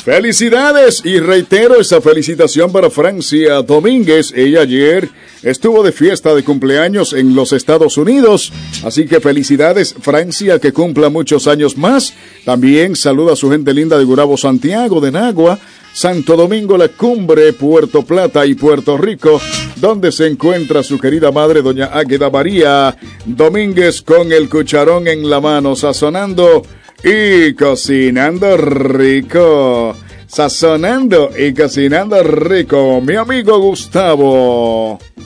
Felicidades y reitero esa felicitación para Francia Domínguez. Ella ayer estuvo de fiesta de cumpleaños en los Estados Unidos, así que felicidades Francia, que cumpla muchos años más. También saluda a su gente linda de Gurabo, Santiago, de Nagua, Santo Domingo, La Cumbre, Puerto Plata y Puerto Rico, donde se encuentra su querida madre, doña Águeda María Domínguez, con el cucharón en la mano, sazonando y cocinando rico. Sazonando y cocinando rico, mi amigo Gustavo.